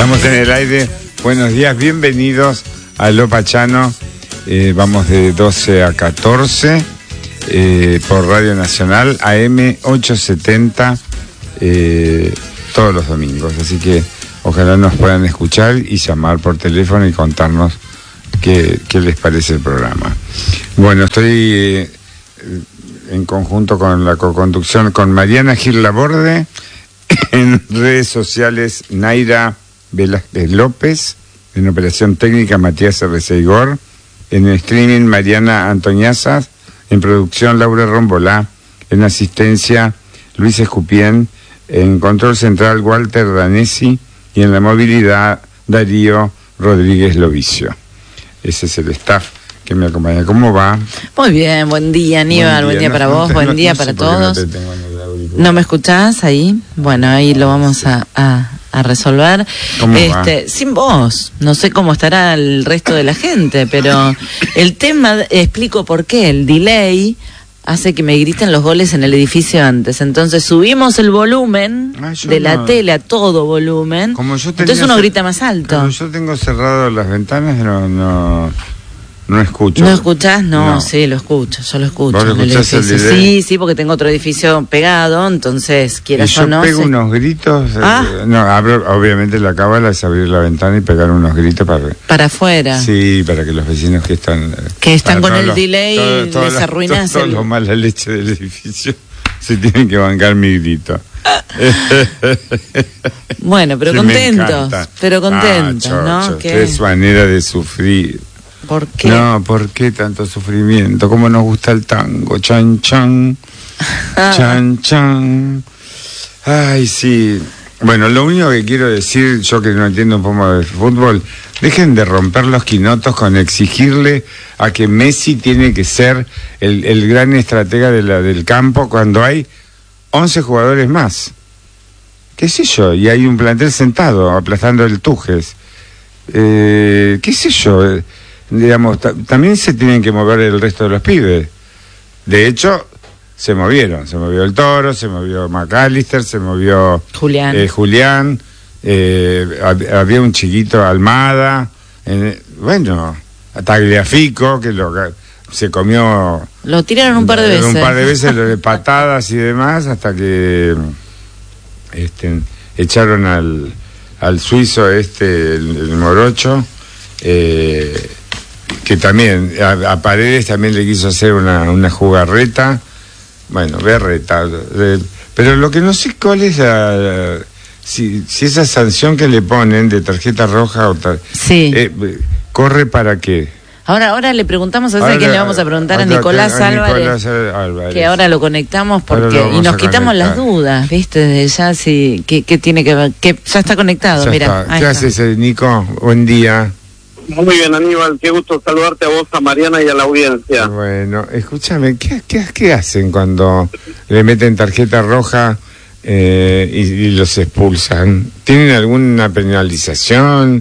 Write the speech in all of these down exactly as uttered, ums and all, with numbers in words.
Estamos en el aire. Buenos días, bienvenidos a Lo Pachano. Eh, vamos de doce a catorce eh, por Radio Nacional, A M ochocientos setenta, eh, todos los domingos. Así que ojalá nos puedan escuchar y llamar por teléfono y contarnos qué, qué les parece el programa. Bueno, estoy eh, en conjunto con la coconducción con Mariana Gil Laborde, en redes sociales Naira Velázquez López, en operación técnica Matías Arreceigor, en el streaming Mariana Antoñazas, en producción Laura Rombolá, en asistencia Luis Escupien, en control central Walter Danesi y en la movilidad Darío Rodríguez Lovicio. Ese es el staff que me acompaña. ¿Cómo va? Muy bien, buen día Aníbal, buen día, buen día no, para vos, no, buen no, día no para todos. No, ¿No me escuchás ahí? Bueno, ahí lo vamos sí. a, a, a resolver. ¿Cómo este, va? Sin vos, no sé cómo estará el resto de la gente, pero el tema, explico por qué, el delay hace que me griten los goles en el edificio antes. Entonces subimos el volumen ah, de la no. tele a todo volumen. Como yo entonces uno grita más alto. Como yo tengo cerrado las ventanas, no no no escucho. ¿No escuchás? No, no, sí, lo escucho, yo lo escucho. ¿Vos lo escuchás el delay? Sí, sí, porque tengo otro edificio pegado, entonces quieras o no. Yo pego sé. unos gritos, ¿Ah? eh, no, abro, obviamente la cábala es abrir la ventana y pegar unos gritos para... Para afuera. Sí, para que los vecinos que están... Que están con el los, delay todo, todo les la, arruinas todo, el... Todo lo mala leche del edificio se tienen que bancar mi grito. Bueno, pero sí, contentos, pero contentos, ah, ¿no? Cho, ¿Qué es manera de sufrir? ¿Por qué? No, ¿por qué tanto sufrimiento? ¿Cómo nos gusta el tango? Chan, chan, chan, chan. Ay, sí. Bueno, lo único que quiero decir, yo que no entiendo un poco de fútbol, dejen de romper los quinotos con exigirle a que Messi tiene que ser el, el gran estratega de la, del campo cuando hay once jugadores más. ¿Qué sé yo? Y hay un plantel sentado, aplastando el Tujes. Eh, ¿Qué sé yo? Digamos, ta- también se tienen que mover el resto de los pibes. De hecho, se movieron. Se movió el Toro, se movió McAllister, se movió Julián. Eh, Julián eh, hab- había un chiquito Almada. Eh, bueno, Tagliafico, que lo, se comió... Lo tiraron un par de veces. Un par de veces, de patadas y demás, hasta que este, echaron al, al suizo este, el, el morocho. Eh, que también a, a Paredes también le quiso hacer una, una jugarreta, bueno, berreta, eh, pero lo que no sé cuál es la, la si, si esa sanción que le ponen de tarjeta roja o tal, sí. eh, corre para qué. Ahora, ahora le preguntamos, a quién le vamos a preguntar, a Nicolás, a Álvarez, Nicolás Álvarez, que ahora lo conectamos porque y nos quitamos conectar. Las dudas, ¿viste? Desde ya, si, ¿qué, qué tiene que ver? Que ya está conectado, ya mira. Está. ¿Qué haces, Nico? Buen día. Muy bien, Aníbal, qué gusto saludarte a vos, a Mariana y a la audiencia. Bueno, escúchame, ¿qué, qué, qué hacen cuando le meten tarjeta roja eh, y, y los expulsan? ¿Tienen alguna penalización?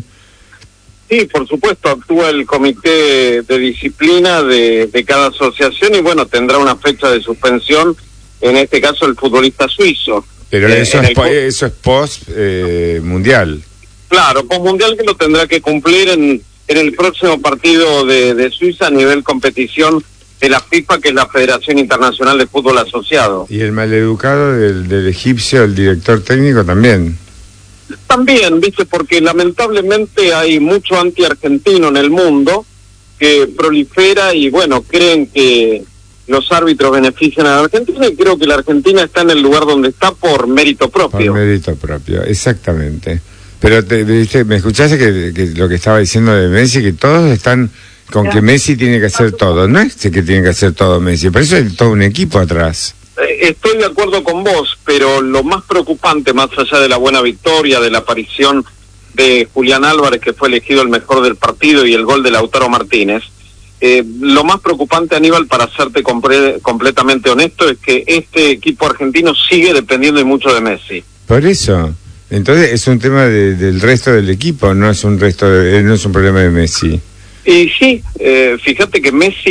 Sí, por supuesto, actúa el comité de disciplina de, de cada asociación y bueno, tendrá una fecha de suspensión, en este caso el futbolista suizo. Pero eh, eso, es, el... eso es post eh, mundial. Claro, post mundial que lo tendrá que cumplir en... en el próximo partido de, de Suiza a nivel competición de la FIFA, que es la Federación Internacional de Fútbol Asociado. Y el maleducado del, del egipcio, el director técnico, también. También, viste, porque lamentablemente hay mucho anti-argentino en el mundo que prolifera y bueno, creen que los árbitros benefician a la Argentina y creo que la Argentina está en el lugar donde está por mérito propio. Por mérito propio, exactamente. Pero te, te, me escuchaste que, que lo que estaba diciendo de Messi, que todos están con que Messi tiene que hacer todo. No es que tiene que hacer todo Messi, por eso hay todo un equipo atrás. Estoy de acuerdo con vos, pero lo más preocupante, más allá de la buena victoria, de la aparición de Julián Álvarez, que fue elegido el mejor del partido, y el gol de Lautaro Martínez, eh, lo más preocupante, Aníbal, para serte compre- completamente honesto, es que este equipo argentino sigue dependiendo y mucho de Messi. Por eso... Entonces es un tema de, del resto del equipo, no es un resto de, no es un problema de Messi. Y sí, eh, fíjate que Messi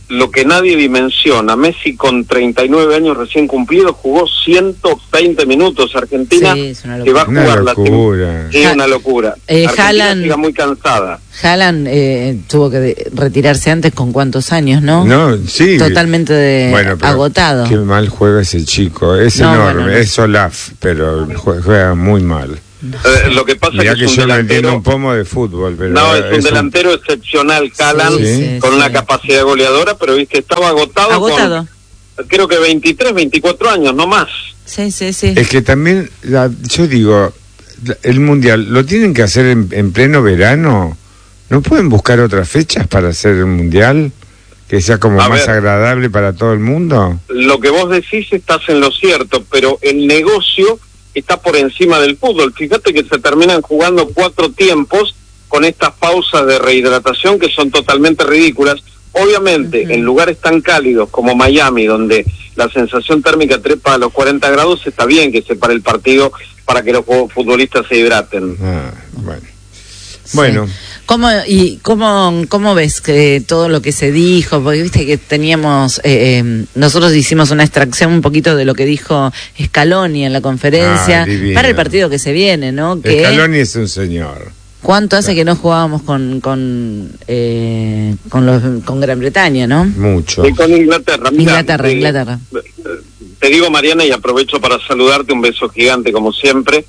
lo que nadie dimensiona. Messi con treinta y nueve años recién cumplidos jugó ciento veinte minutos. Argentina sí, que va a jugar una locura. la sí, una locura. Eh, Argentina Haaland, sigue muy cansada. Haaland eh, tuvo que de, retirarse antes con cuántos años, ¿no? No, sí. Totalmente de, bueno, agotado. Qué mal juega ese chico. Es no, enorme, bueno, no. es Olaf, pero juega, juega muy mal. Eh, lo que pasa Mirá que, que es un yo no delantero, entiendo un pomo de fútbol, pero no, es un es delantero un... excepcional, Haaland, sí, sí, con sí. una capacidad goleadora, pero viste, estaba agotado, Agotado. con creo que veintitrés, veinticuatro años, no más. Sí, sí, sí. Es que también, la, yo digo, el Mundial, ¿lo tienen que hacer en, en pleno verano? ¿No pueden buscar otras fechas para hacer el Mundial? Que sea como A más ver, agradable para todo el mundo. Lo que vos decís estás en lo cierto, pero el negocio está por encima del fútbol. Fíjate que se terminan jugando cuatro tiempos con estas pausas de rehidratación que son totalmente ridículas. Obviamente, uh-huh. en lugares tan cálidos como Miami, donde la sensación térmica trepa a los cuarenta grados, está bien que se pare el partido para que los futbolistas se hidraten. Ah, bueno. Sí. Bueno. ¿Cómo, y cómo, cómo ves que todo lo que se dijo? Porque viste que teníamos, eh, eh, nosotros hicimos una extracción un poquito de lo que dijo Scaloni en la conferencia, ah, para el partido que se viene, ¿no? Que Scaloni es un señor. ¿Cuánto hace que no jugábamos con con eh, con, los, con Gran Bretaña, no? Mucho. Y con Inglaterra. Mirá, Inglaterra, te, Inglaterra. Te digo, Mariana, y aprovecho para saludarte, un beso gigante como siempre.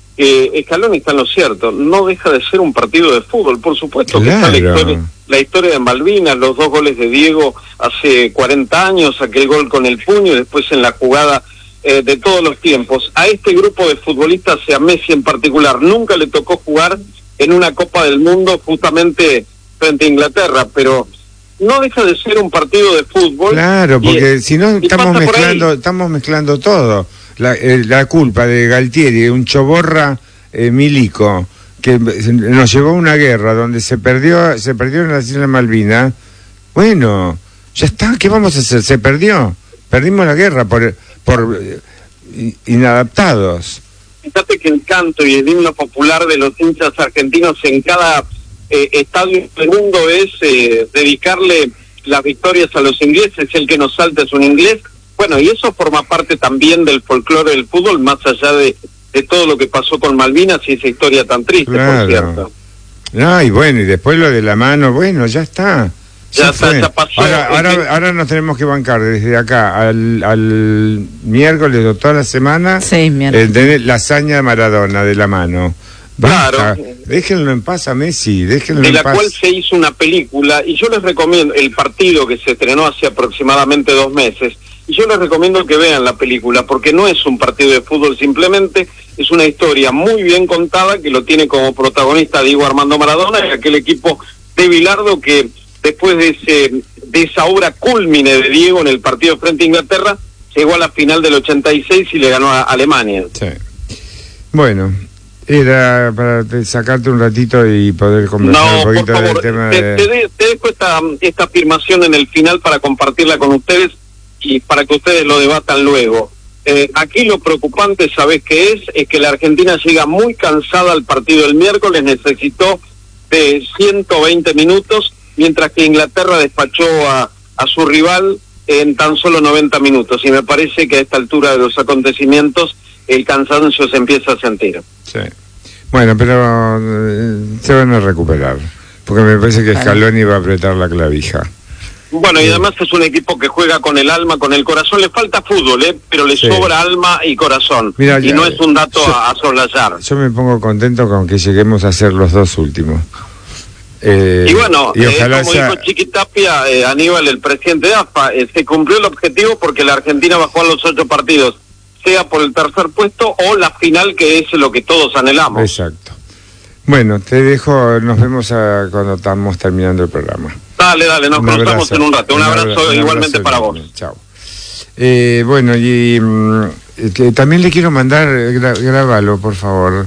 Eh, Scaloni está en lo cierto, no deja de ser un partido de fútbol, por supuesto. Claro. Que está la historia, la historia de Malvinas, los dos goles de Diego hace cuarenta años, aquel gol con el puño y después en la jugada eh, de todos los tiempos. A este grupo de futbolistas, y a Messi en particular, nunca le tocó jugar en una Copa del Mundo justamente frente a Inglaterra, pero no deja de ser un partido de fútbol. Claro, porque y, si no estamos mezclando, estamos mezclando todo. La, eh, la culpa de Galtieri, un choborra eh, milico, que nos llevó a una guerra donde se perdió, se perdieron las Islas Malvinas. Bueno, ya está, ¿qué vamos a hacer? Se perdió, perdimos la guerra por, por eh, inadaptados. Fíjate que el canto y el himno popular de los hinchas argentinos en cada eh, estadio del mundo es eh, dedicarle las victorias a los ingleses, el que nos salta es un inglés. Bueno, y eso forma parte también del folclore del fútbol, más allá de, de todo lo que pasó con Malvinas y esa historia tan triste, claro. por cierto. No, y bueno, y después lo de la mano, bueno, ya está. Ya, está, ya pasó. Ahora, ahora, ahora nos tenemos que bancar desde acá al, al miércoles de toda la semana, sí, miércoles. Eh, de la hazaña de Maradona de la mano. Basta. Claro. Déjenlo en paz a Messi, déjenlo de en la paz. cual se hizo una película, y yo les recomiendo, el partido que se estrenó hace aproximadamente dos meses, y yo les recomiendo que vean la película, porque no es un partido de fútbol simplemente, es una historia muy bien contada, que lo tiene como protagonista Diego Armando Maradona, y aquel equipo de Bilardo que después de ese de esa obra cúlmine de Diego en el partido frente a Inglaterra, llegó a la final del ochenta y seis y le ganó a Alemania. Sí. Bueno, era para sacarte un ratito y poder conversar no, un poquito por favor, del tema te, de... te, de, te dejo esta, esta afirmación en el final para compartirla con ustedes y para que ustedes lo debatan luego. Eh, aquí lo preocupante, ¿sabés qué es? Es que la Argentina llega muy cansada al partido del miércoles, necesitó de ciento veinte minutos, mientras que Inglaterra despachó a, a su rival en tan solo noventa minutos. Y me parece que a esta altura de los acontecimientos el cansancio se empieza a sentir. Sí. Bueno, pero eh, se van a recuperar, porque me parece que Scaloni va a apretar la clavija. Bueno, y además es un equipo que juega con el alma, con el corazón. Le falta fútbol, ¿eh? Pero le sí. sobra alma y corazón. Mirá, y ya, no es un dato yo, a, a soslayar. Yo me pongo contento con que lleguemos a ser los dos últimos. Eh, y bueno, y ojalá eh, como sea... dijo Chiquitapia, eh, Aníbal, el presidente de A F A, eh, se cumplió el objetivo porque la Argentina bajó a los ocho partidos, sea por el tercer puesto o la final, que es lo que todos anhelamos. Exacto. Bueno, te dejo, nos vemos a, cuando estamos terminando el programa. Dale, dale, nos cruzamos en un rato. Un, un abrazo, abrazo igualmente un abrazo para vos. Chao. Eh, bueno, y mm, que también le quiero mandar, gra, grábalo, por favor,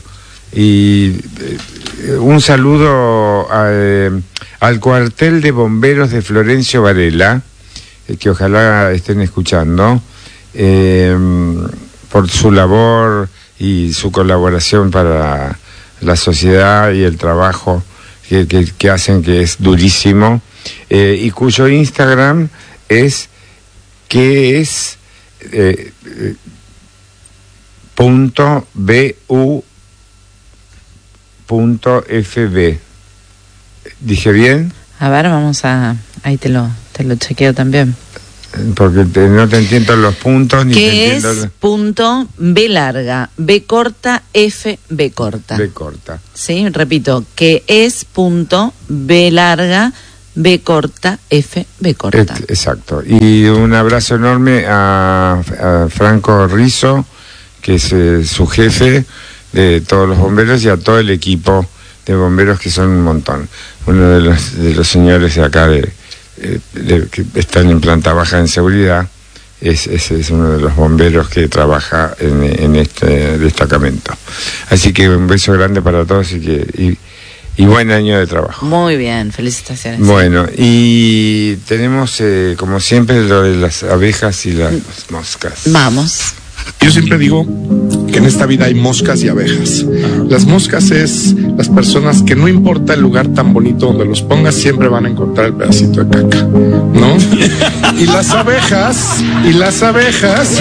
y eh, un saludo a, eh, al cuartel de bomberos de Florencio Varela, eh, que ojalá estén escuchando, eh, por su labor y su colaboración para la sociedad y el trabajo que, que, que hacen, que es durísimo. eh, y cuyo Instagram es que es eh, eh, punto bu punto fb. ¿Dije bien? A ver, vamos a... Ahí te lo, te lo chequeo también. Porque te, no te entiendo los puntos ni te Que entiendo... es punto B larga, B corta, F, B corta. B corta. Sí, repito, que es punto B larga, B corta, F, B corta. Et, exacto. Y un abrazo enorme a, a Franco Rizzo, que es eh, su jefe de todos los bomberos, y a todo el equipo de bomberos, que son un montón. Uno de los, de los señores de acá de, de, de, que están en planta baja en seguridad es, es, es uno de los bomberos que trabaja en, en este destacamento. Así que un beso grande para todos y que y, y buen año de trabajo. Muy bien, felicitaciones. Bueno, y tenemos eh, como siempre lo de las abejas y las moscas. Vamos. Yo siempre digo que en esta vida hay moscas y abejas. Las moscas es las personas que no importa el lugar tan bonito donde los pongas, siempre van a encontrar el pedacito de caca, ¿no? Y las abejas, y las abejas...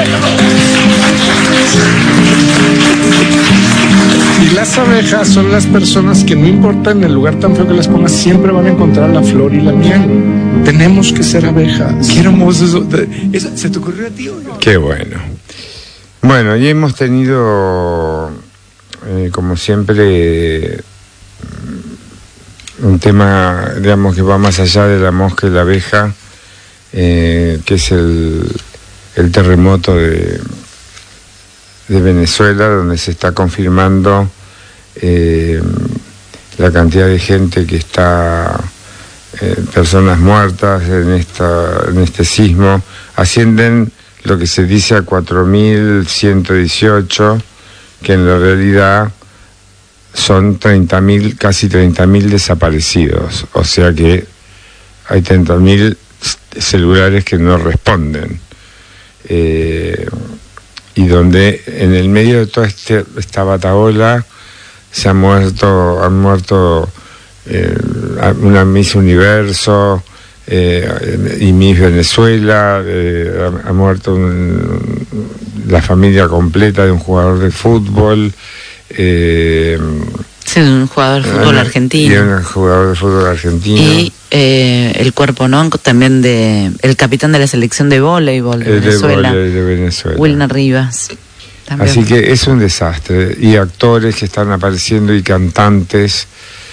Y las abejas son las personas que no importa en el lugar tan feo que las pongas, siempre van a encontrar la flor y la miel. Tenemos que ser abejas. Qué hermoso eso. ¿Eso se te ocurrió a ti o no? Qué bueno. Bueno, y hemos tenido, eh, como siempre, un tema, digamos, que va más allá de la mosca y la abeja, eh, que es el, el terremoto de, de Venezuela, donde se está confirmando eh, la cantidad de gente que está, eh, personas muertas en, esta, en este sismo. Ascienden lo que se dice a cuatro mil ciento dieciocho, que en la realidad son treinta mil, casi treinta mil desaparecidos, o sea que hay treinta mil celulares que no responden, eh, y donde en el medio de toda este, esta batahola se ha muerto, han muerto eh, una Miss Universo, Eh, y Miss Venezuela, eh, ha, ha muerto un, la familia completa de un jugador de fútbol, eh, sí, un jugador de fútbol eh, argentino, y un jugador de fútbol argentino, y eh, el cuerpo no también de el capitán de la selección de voleibol de, de Venezuela, vole, de Venezuela, Wilner Rivas también. Así que es un desastre, y actores que están apareciendo y cantantes.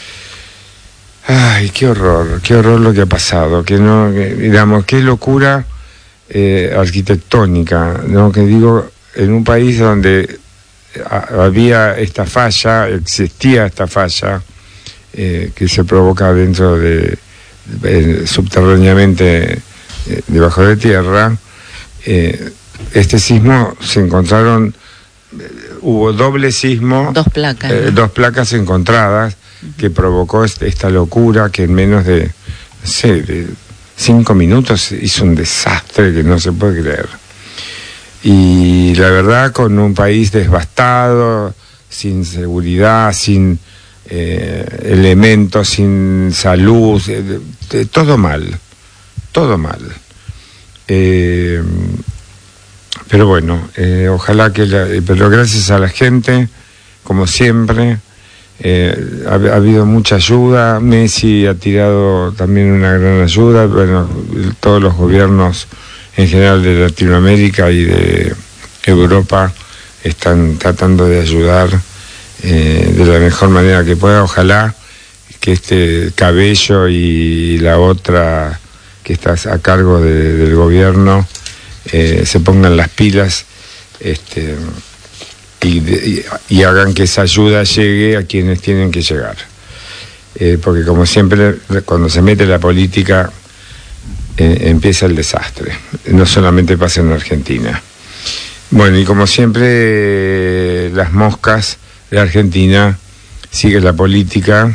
Ay, qué horror, qué horror lo que ha pasado, que no, que, digamos, qué locura eh, arquitectónica, ¿no? Que digo, en un país donde a, había esta falla, existía esta falla, eh, que se provoca dentro de, de subterráneamente, eh, debajo de tierra, eh, este sismo se encontraron, eh, hubo doble sismo, dos placas, eh, ¿no? dos placas encontradas, que provocó esta locura que en menos de, no sé, de cinco minutos hizo un desastre que no se puede creer. Y la verdad, con un país devastado, sin seguridad, sin eh, elementos, sin salud, de, de, todo mal, todo mal. Eh, pero bueno, eh, ojalá que, la, pero gracias a la gente, como siempre. Eh, ha, ha habido mucha ayuda. Messi ha tirado también una gran ayuda. Bueno, todos los gobiernos en general de Latinoamérica y de Europa están tratando de ayudar eh, de la mejor manera que pueda. Ojalá que este Cabello y la otra que está a cargo de, del gobierno eh, se pongan las pilas, este Y, de, y, y hagan que esa ayuda llegue a quienes tienen que llegar, eh, porque como siempre cuando se mete la política eh, empieza el desastre, no solamente pasa en Argentina. Bueno, y como siempre eh, las moscas de Argentina sigue la política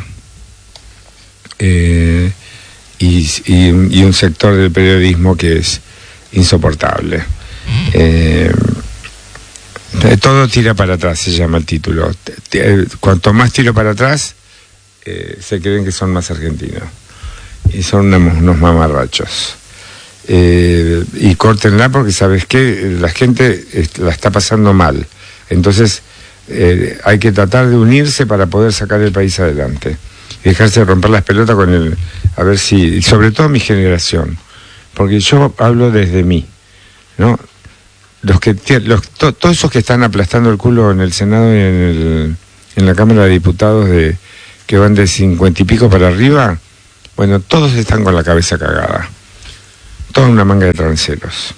eh, y, y, y un sector del periodismo que es insoportable. eh, Todo tira para atrás, se llama el título. Cuanto más tiro para atrás, eh, se creen que son más argentinos. y son una, unos mamarrachos. Eh, y córtenla porque, ¿sabes qué? La gente la está pasando mal. Entonces, eh, hay que tratar de unirse para poder sacar el país adelante. Y dejarse de romper las pelotas con el... A ver si... Sobre todo mi generación. Porque yo hablo desde mí, ¿no? Los que los, to, todos esos que están aplastando el culo en el Senado y en, el, en la Cámara de Diputados, de que van de cincuenta y pico para arriba, bueno, todos están con la cabeza cagada. Toda una manga de transeros.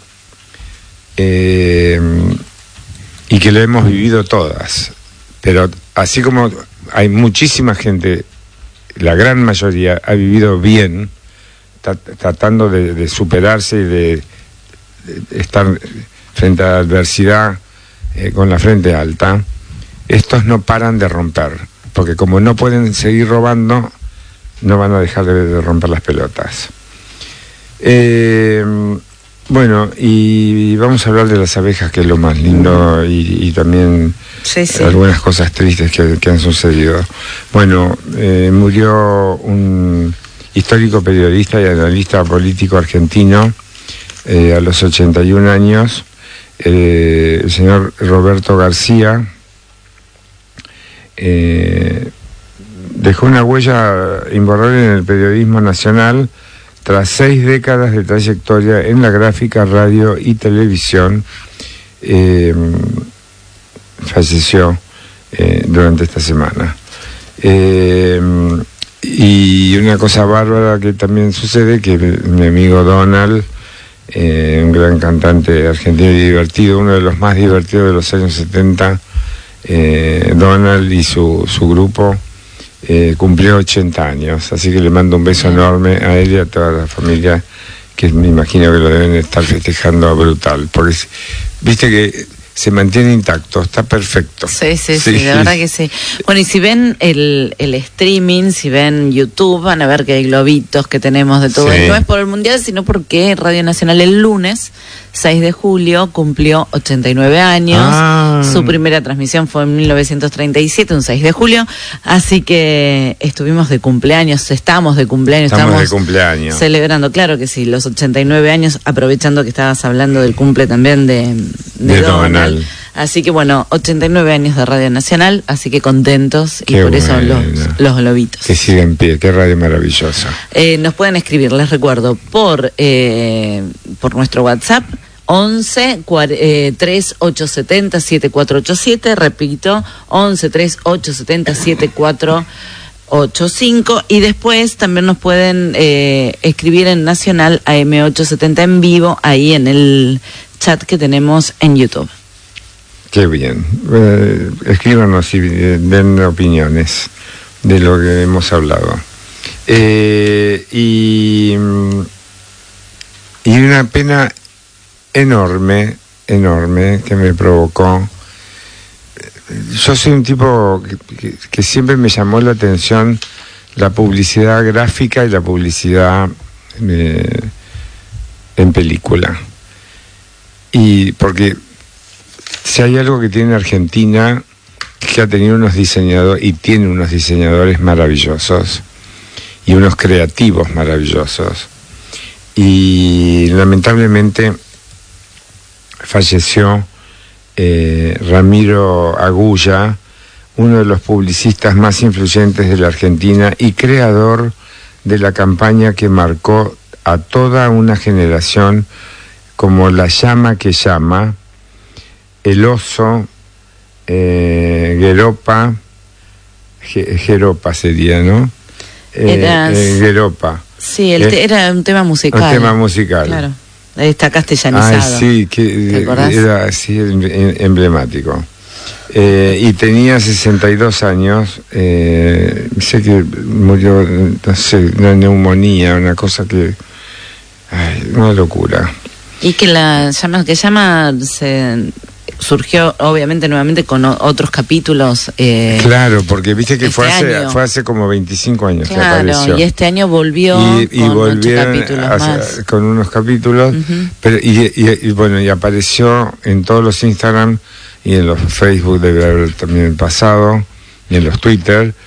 Eh, y que lo hemos vivido todas. Pero así como hay muchísima gente, la gran mayoría ha vivido bien, tra- tratando de, de superarse y de, de estar frente a la adversidad eh, con la frente alta, estos no paran de romper. Porque como no pueden seguir robando, no van a dejar de, de romper las pelotas. Eh, bueno, y vamos a hablar de las abejas, que es lo más lindo, y, y también sí, sí. algunas cosas tristes que, que han sucedido. Bueno, eh, murió un histórico periodista y analista político argentino eh, a los ochenta y un años, eh, el señor Roberto García. Eh, dejó una huella imborrable en el periodismo nacional. Tras seis décadas de trayectoria en la gráfica, radio y televisión, eh, falleció eh, durante esta semana. Eh, y una cosa bárbara que también sucede, que mi amigo Donald, eh, un gran cantante argentino y divertido, uno de los más divertidos de los años setenta, eh, Donald y su, su grupo, Eh, cumplió ochenta años, así que le mando un beso enorme a él y a toda la familia, que me imagino que lo deben estar festejando brutal, porque viste que se mantiene intacto, está perfecto. Sí, sí, sí, sí, de verdad que sí. Bueno, y si ven el, el streaming, si ven YouTube, van a ver que hay globitos que tenemos de todo. Sí. No es por el Mundial, sino porque Radio Nacional el lunes seis de julio cumplió ochenta y nueve años. Ah. Su primera transmisión fue en mil novecientos treinta y siete, un seis de julio. Así que estuvimos de cumpleaños, estamos de cumpleaños. Estamos, estamos de cumpleaños. Celebrando, claro que sí, los ochenta y nueve años, aprovechando que estabas hablando del cumple también de, de, de Donald. Donald. Así que bueno, ochenta y nueve años de Radio Nacional, así que contentos. Qué y por bueno. Eso los, los globitos. Que siga en pie, qué radio maravillosa. Eh, nos pueden escribir, les recuerdo, por eh, por nuestro WhatsApp, once tres ocho siete cero siete cuatro ocho siete, repito, once tres ocho siete cero siete cuatro ocho cinco, y después también nos pueden eh, escribir en Nacional A M ochocientos setenta en vivo, ahí en el chat que tenemos en YouTube. Qué bien. Eh, escríbanos y den opiniones de lo que hemos hablado. Eh, y, y una pena enorme, enorme que me provocó. Yo soy un tipo que, que, que siempre me llamó la atención la publicidad gráfica y la publicidad eh, en película. Y porque si hay algo que tiene Argentina, que ha tenido unos diseñadores, y tiene unos diseñadores maravillosos, y unos creativos maravillosos. Y lamentablemente falleció eh, Ramiro Agulla, uno de los publicistas más influyentes de la Argentina y creador de la campaña que marcó a toda una generación, como La llama que llama, El oso, eh, Gueropa, Jeropa sería, ¿no? Eh, eh, Gueropa. Sí, el te, eh, era un tema musical. Un tema musical. Claro, está castellanizado. Ah, sí, que era así emblemático. Eh, y tenía sesenta y dos años, eh, sé que murió, no sé, una neumonía, una cosa que... Ay, una locura. Y que la llama, que llama se surgió obviamente nuevamente con o, otros capítulos. Eh, claro, porque viste que este fue hace año. fue hace como veinticinco años claro, que apareció. Y este año volvió y, y con volvieron ocho capítulos a, más. Con unos capítulos, uh-huh. pero y, y, y bueno, y apareció en todos los Instagram y en los Facebook, debe haber también pasado, y en los Twitter,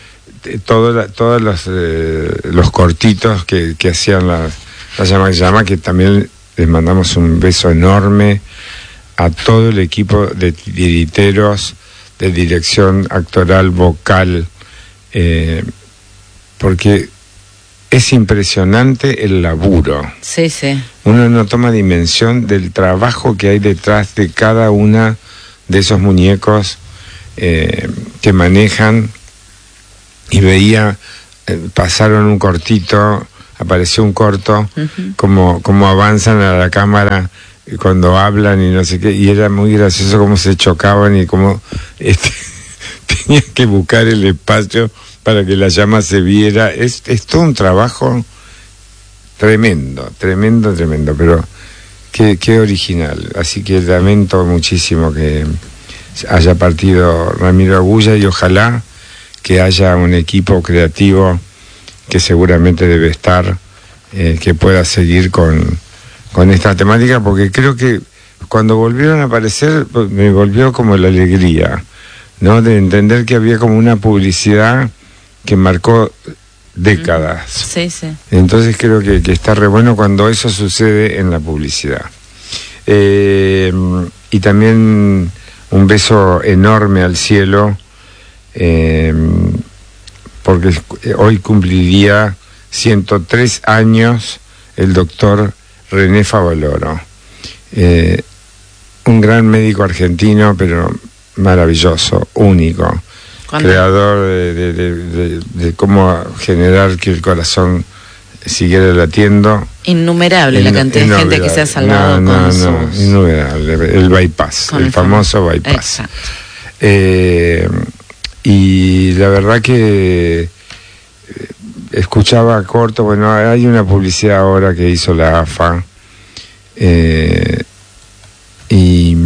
todos todos los eh, los cortitos que, que hacían la, la llama que llama, que también les mandamos un beso enorme a todo el equipo de titiriteros, de dirección actoral, vocal, eh, porque es impresionante el laburo. Sí, sí. Uno no toma dimensión del trabajo que hay detrás de cada una de esos muñecos eh, que manejan. Y veía, eh, pasaron un cortito, apareció un corto, uh-huh. como, como avanzan a la cámara cuando hablan y no sé qué, y era muy gracioso cómo se chocaban y cómo este, tenían que buscar el espacio para que la llama se viera. Es, es todo un trabajo tremendo, tremendo, tremendo, pero qué, qué original. Así que lamento muchísimo que haya partido Ramiro Agulla y ojalá que haya un equipo creativo que seguramente debe estar, eh, que pueda seguir con, con esta temática, porque creo que cuando volvieron a aparecer me volvió como la alegría, ¿no? De entender que había como una publicidad que marcó décadas. Sí, sí. Entonces creo que, que está re bueno cuando eso sucede en la publicidad. Eh, y también un beso enorme al cielo, Eh, porque hoy cumpliría ciento tres años el doctor René Favaloro, eh, un gran médico argentino, pero maravilloso, único, ¿Cuándo? creador de, de, de, de, de cómo generar que el corazón siguiera latiendo. Innumerable In, la cantidad de gente que se ha salvado. No, no, con no, sus... innumerable, el bypass, el, el famoso bypass. Exacto. Eh, Y la verdad que escuchaba corto, bueno, hay una publicidad ahora que hizo la A F A, eh, y,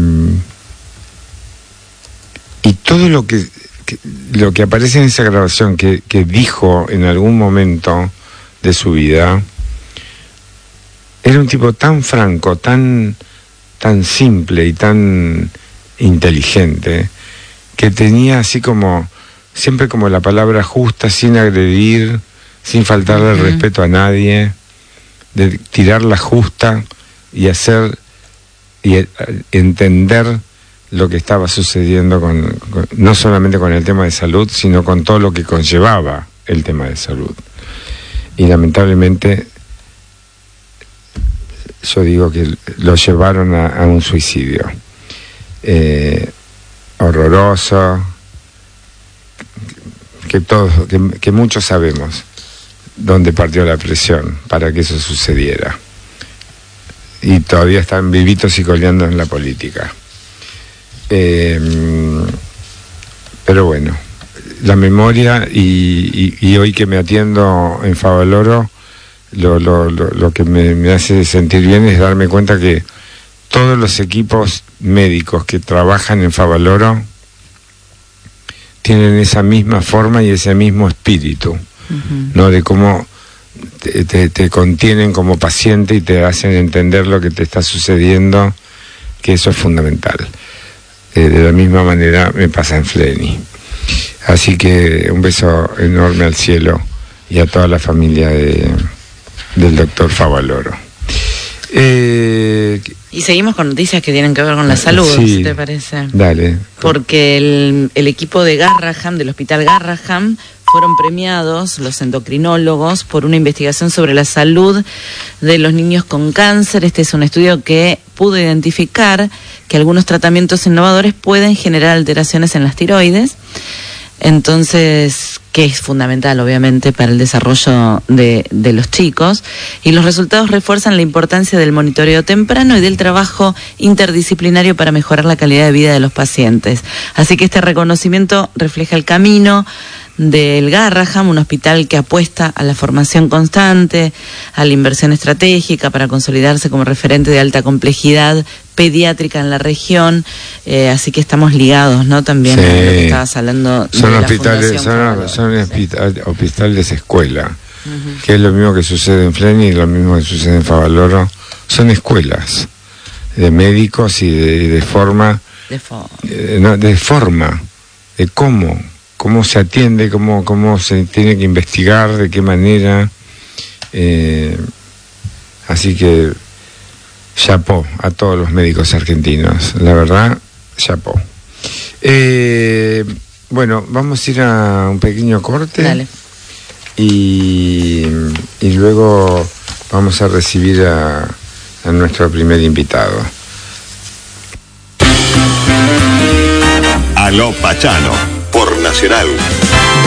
y todo lo que, que lo que aparece en esa grabación que, que dijo en algún momento de su vida, era un tipo tan franco, tan, tan simple y tan inteligente, que tenía así como, siempre como la palabra justa, sin agredir, sin faltarle el uh-huh. respeto a nadie, de tirar la justa y hacer, y eh, entender lo que estaba sucediendo, con, con, no solamente con el tema de salud, sino con todo lo que conllevaba el tema de salud. Y lamentablemente, yo digo que lo llevaron a, a un suicidio. Eh, horroroso, que todos, que, que muchos sabemos dónde partió la presión para que eso sucediera, y todavía están vivitos y coleando en la política. Eh, pero bueno, la memoria, y, y, y hoy que me atiendo en Favaloro, lo, lo, lo, lo que me, me hace sentir bien es darme cuenta que todos los equipos médicos que trabajan en Favaloro tienen esa misma forma y ese mismo espíritu, uh-huh. ¿no? De cómo te, te, te contienen como paciente y te hacen entender lo que te está sucediendo, que eso es fundamental. Eh, de la misma manera me pasa en Fleni. Así que un beso enorme al cielo y a toda la familia de, del doctor Favaloro. Eh, y seguimos con noticias que tienen que ver con la salud, sí, ¿si te parece? Dale. Porque el, el equipo de Garraham, del Hospital Garraham, fueron premiados, los endocrinólogos, por una investigación sobre la salud de los niños con cáncer. Este es un estudio que pudo identificar que algunos tratamientos innovadores pueden generar alteraciones en las tiroides. Entonces, que es fundamental obviamente para el desarrollo de, de los chicos, y los resultados refuerzan la importancia del monitoreo temprano y del trabajo interdisciplinario para mejorar la calidad de vida de los pacientes. Así que este reconocimiento refleja el camino del Garraham, un hospital que apuesta a la formación constante, a la inversión estratégica para consolidarse como referente de alta complejidad pediátrica en la región, eh, así que estamos ligados, ¿no? También sí. a lo que estabas hablando. Son de hospitales, la son, son sí. hospital, hospitales escuela, uh-huh. que es lo mismo que sucede en Fleni y lo mismo que sucede en Favaloro. Son escuelas de médicos y de, de forma, de, fo- eh, no, de forma, de cómo cómo se atiende, cómo, cómo se tiene que investigar, de qué manera. Eh, así que chapó a todos los médicos argentinos, la verdad, chapó. Eh, bueno, vamos a ir a un pequeño corte. Dale. Y, y luego vamos a recibir a, a nuestro primer invitado. Aló Pachano, por Nacional.